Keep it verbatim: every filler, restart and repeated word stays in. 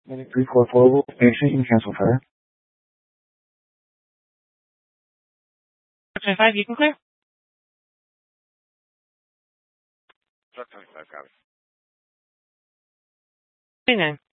Minute three four four will patient, you can cancel fire. Truck twenty-five, you can clear. Truck twenty-five, copy. twenty-nine.